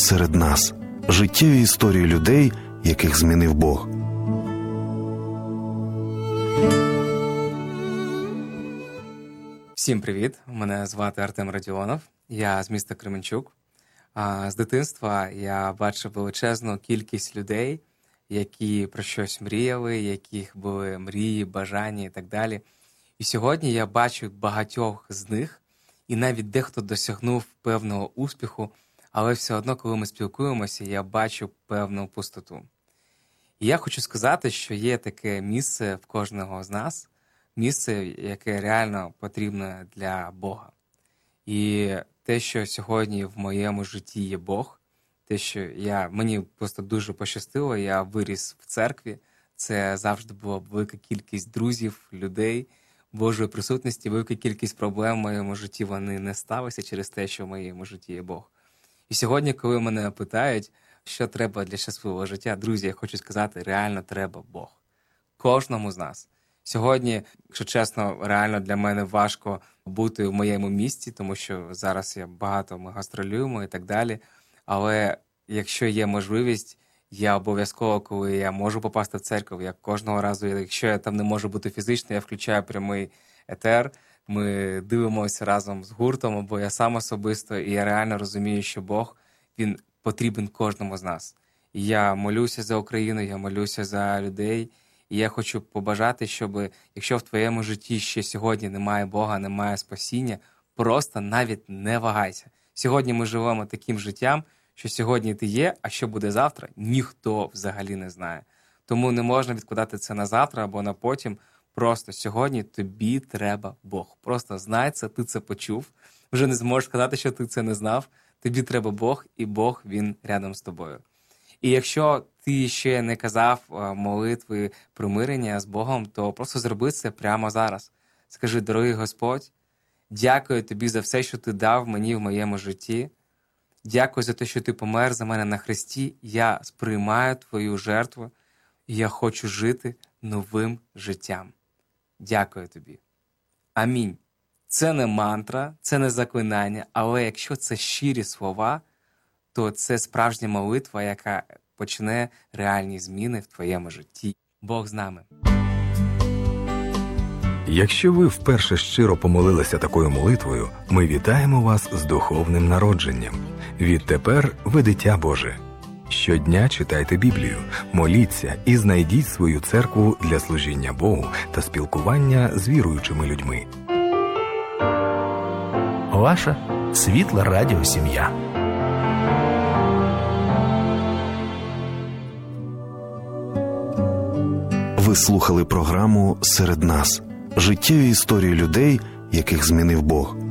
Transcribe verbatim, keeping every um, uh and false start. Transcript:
«Серед нас» – життєві історії людей, яких змінив Бог. Всім привіт! Мене звати Артем Радіонов, я з міста Кременчук. З дитинства я бачив величезну кількість людей, які про щось мріяли, яких були мрії, бажання і так далі. І сьогодні я бачу багатьох з них, і навіть дехто досягнув певного успіху, але все одно, коли ми спілкуємося, я бачу певну пустоту. І я хочу сказати, що є таке місце в кожного з нас, місце, яке реально потрібне для Бога. І те, що сьогодні в моєму житті є Бог, те, що я, мені просто дуже пощастило, я виріс в церкві, це завжди була велика кількість друзів, людей, Божої присутності, велика кількість проблем в моєму житті, вони не сталися через те, що в моєму житті є Бог. І сьогодні, коли мене питають, що треба для щасливого життя, друзі, я хочу сказати, реально треба Бог. Кожному з нас. Сьогодні, якщо чесно, реально для мене важко бути в моєму місті, тому що зараз я багато ми гастролюємо і так далі. Але якщо є можливість, я обов'язково, коли я можу попасти в церкву, я кожного разу, якщо я там не можу бути фізично, я включаю прямий етер, ми дивимося разом з гуртом, або я сам особисто, і я реально розумію, що Бог, Він потрібен кожному з нас. І я молюся за Україну, я молюся за людей, і я хочу побажати, щоб, якщо в твоєму житті ще сьогодні немає Бога, немає спасіння, просто навіть не вагайся. Сьогодні ми живемо таким життям, що сьогодні ти є, а що буде завтра, ніхто взагалі не знає. Тому не можна відкладати це на завтра або на потім. Просто сьогодні тобі треба Бог. Просто знай це, ти це почув. Вже не зможеш сказати, що ти це не знав. Тобі треба Бог, і Бог, Він рядом з тобою. І якщо ти ще не казав молитви примирення з Богом, то просто зроби це прямо зараз. Скажи: дорогий Господь, дякую тобі за все, що ти дав мені в моєму житті. Дякую за те, що ти помер за мене на хресті. Я сприймаю твою жертву, і я хочу жити новим життям. Дякую тобі. Амінь. Це не мантра, це не заклинання, але якщо це щирі слова, то це справжня молитва, яка почне реальні зміни в твоєму житті. Бог з нами. Якщо ви вперше щиро помолилися такою молитвою, ми вітаємо вас з духовним народженням. Відтепер ви дитя Боже. Щодня читайте Біблію, моліться і знайдіть свою церкву для служіння Богу та спілкування з віруючими людьми. Ваша світла радіосім'я. Ви слухали програму «Серед нас» – життєві історії людей, яких змінив Бог.